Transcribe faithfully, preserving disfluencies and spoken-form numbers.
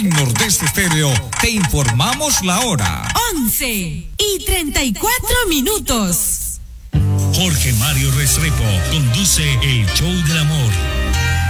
En Nordeste Estéreo te informamos la hora. once y treinta y cuatro minutos. Jorge Mario Restrepo conduce el Show del Amor.